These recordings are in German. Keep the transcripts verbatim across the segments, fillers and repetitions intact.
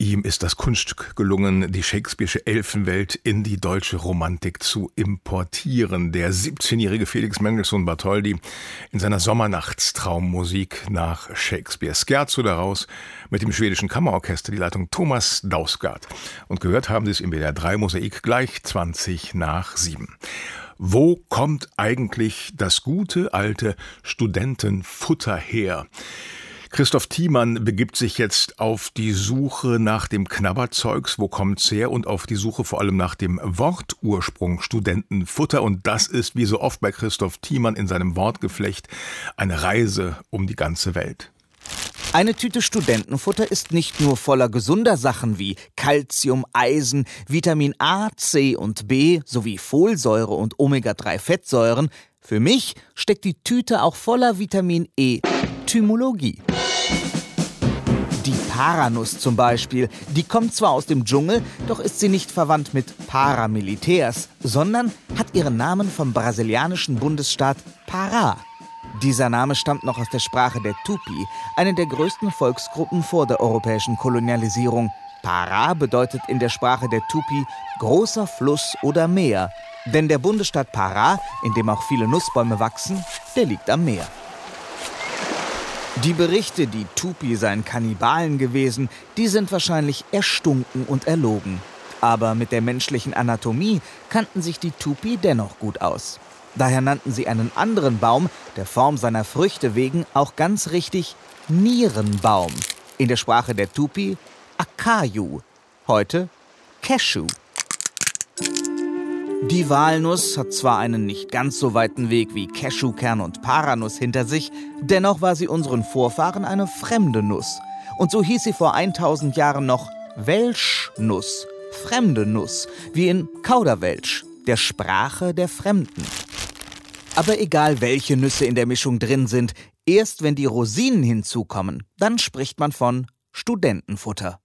Ihm ist das Kunststück gelungen, die Shakespeare'sche Elfenwelt in die deutsche Romantik zu importieren. Der siebzehnjährige Felix Mendelssohn Bartholdy in seiner Sommernachtstraummusik nach Shakespeare. Scherzo daraus mit dem schwedischen Kammerorchester, die Leitung Thomas Dausgaard. Und gehört haben Sie es im W D R drei Mosaik gleich zwanzig nach sieben. Wo kommt eigentlich das gute alte Studentenfutter her? Christoph Thiemann begibt sich jetzt auf die Suche nach dem Knabberzeugs, wo kommt's her, und auf die Suche vor allem nach dem Wortursprung Studentenfutter. Und das ist, wie so oft bei Christoph Thiemann in seinem Wortgeflecht, eine Reise um die ganze Welt. Eine Tüte Studentenfutter ist nicht nur voller gesunder Sachen wie Calcium, Eisen, Vitamin A, C und B sowie Folsäure und Omega drei Fettsäuren. Für mich steckt die Tüte auch voller Vitamin E. Etymologie. Die Paranuss zum Beispiel, die kommt zwar aus dem Dschungel, doch ist sie nicht verwandt mit Paramilitärs, sondern hat ihren Namen vom brasilianischen Bundesstaat Pará. Dieser Name stammt noch aus der Sprache der Tupi, eine der größten Volksgruppen vor der europäischen Kolonialisierung. Pará bedeutet in der Sprache der Tupi großer Fluss oder Meer, denn der Bundesstaat Pará, in dem auch viele Nussbäume wachsen, der liegt am Meer. Die Berichte, die Tupi seien Kannibalen gewesen, die sind wahrscheinlich erstunken und erlogen. Aber mit der menschlichen Anatomie kannten sich die Tupi dennoch gut aus. Daher nannten sie einen anderen Baum, der Form seiner Früchte wegen, auch ganz richtig Nierenbaum. In der Sprache der Tupi Acayu, heute Cashew. Die Walnuss hat zwar einen nicht ganz so weiten Weg wie Cashewkern und Paranuss hinter sich, dennoch war sie unseren Vorfahren eine fremde Nuss. Und so hieß sie vor tausend Jahren noch Welschnuss, fremde Nuss, wie in Kauderwelsch, der Sprache der Fremden. Aber egal, welche Nüsse in der Mischung drin sind, erst wenn die Rosinen hinzukommen, dann spricht man von Studentenfutter.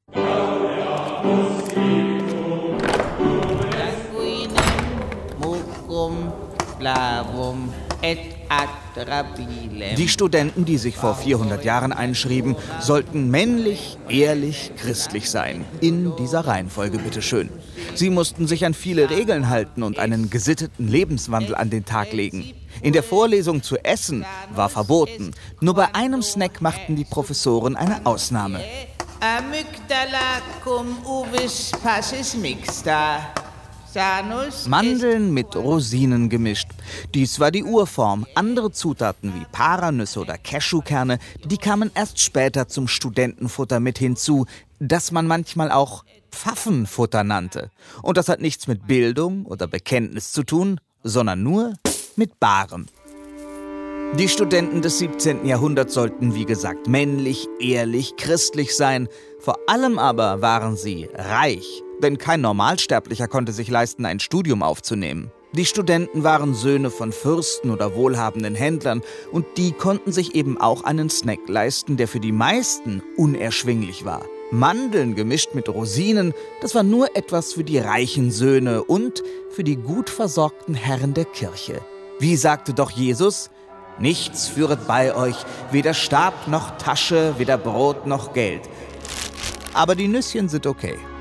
Die Studenten, die sich vor vierhundert Jahren einschrieben, sollten männlich, ehrlich, christlich sein. In dieser Reihenfolge, bitteschön. Sie mussten sich an viele Regeln halten und einen gesitteten Lebenswandel an den Tag legen. In der Vorlesung zu essen war verboten. Nur bei einem Snack machten die Professoren eine Ausnahme. Mandeln mit Rosinen gemischt. Dies war die Urform. Andere Zutaten wie Paranüsse oder Cashewkerne, die kamen erst später zum Studentenfutter mit hinzu, das man manchmal auch Pfaffenfutter nannte. Und das hat nichts mit Bildung oder Bekenntnis zu tun, sondern nur mit Barem. Die Studenten des siebzehnten Jahrhunderts sollten, wie gesagt, männlich, ehrlich, christlich sein. Vor allem aber waren sie reich, denn kein Normalsterblicher konnte sich leisten, ein Studium aufzunehmen. Die Studenten waren Söhne von Fürsten oder wohlhabenden Händlern und die konnten sich eben auch einen Snack leisten, der für die meisten unerschwinglich war. Mandeln gemischt mit Rosinen, das war nur etwas für die reichen Söhne und für die gut versorgten Herren der Kirche. Wie sagte doch Jesus? Nichts führet bei euch, weder Stab noch Tasche, weder Brot noch Geld. Aber die Nüsschen sind okay.